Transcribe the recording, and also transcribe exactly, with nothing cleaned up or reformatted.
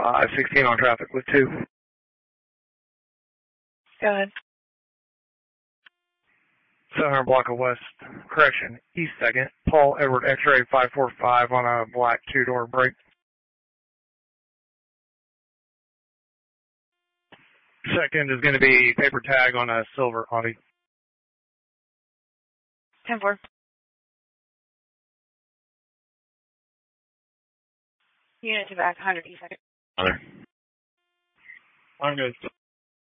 five sixteen on traffic with two. Go ahead. seven hundred block of West, correction, East second. Paul Edward X-ray five four five on a black two-door brake. Second is going to be paper tag on a silver Audi. ten four. Unit to back, one hundred, E second. Other. I'm good.